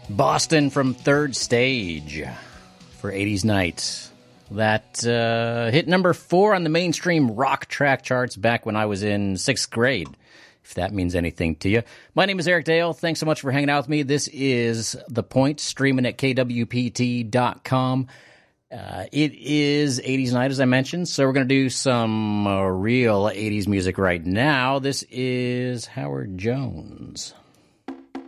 Boston from Third Stage for 80s Night. That hit number 4 on the mainstream rock track charts back when I was in 6th grade, if that means anything to you. My name is Eric Dale. Thanks so much for hanging out with me. This is The Point, streaming at kwpt.com. It is 80s Night, as I mentioned, so we're going to do some real 80s music right now. This is Howard Jones.